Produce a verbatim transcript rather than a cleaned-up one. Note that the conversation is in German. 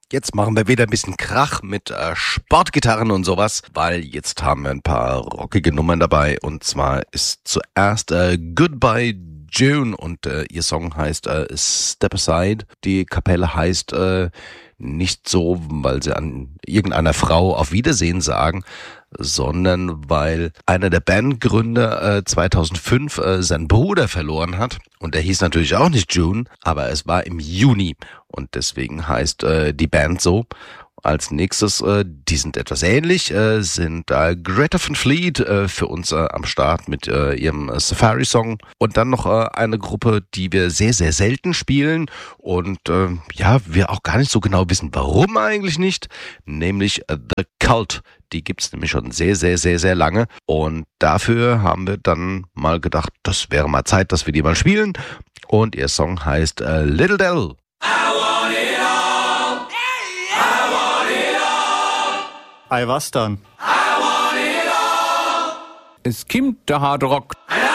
Jetzt machen wir wieder ein bisschen Krach mit äh, Sportgitarren und sowas, weil jetzt haben wir ein paar rockige Nummern dabei. Und zwar ist zuerst äh, Goodbye June und äh, ihr Song heißt äh, Step Aside. Die Kapelle heißt äh, nicht so, weil sie an irgendeiner Frau auf Wiedersehen sagen, sondern weil einer der Bandgründer äh, zweitausendfünf äh, seinen Bruder verloren hat. Und der hieß natürlich auch nicht June, aber es war im Juni. Und deswegen heißt äh, die Band so. Als nächstes, äh, die sind etwas ähnlich, äh, sind äh, Greta Van Fleet äh, für uns äh, am Start mit äh, ihrem Safari-Song. Und dann noch äh, eine Gruppe, die wir sehr, sehr selten spielen. Und äh, ja, wir auch gar nicht so genau wissen, warum eigentlich nicht. Nämlich äh, The Cult. Die gibt's nämlich schon sehr, sehr, sehr, sehr lange. Und dafür haben wir dann mal gedacht, das wäre mal Zeit, dass wir die mal spielen. Und ihr Song heißt äh, Little Dell. Ei, was dann? Es kommt der Hard Rock.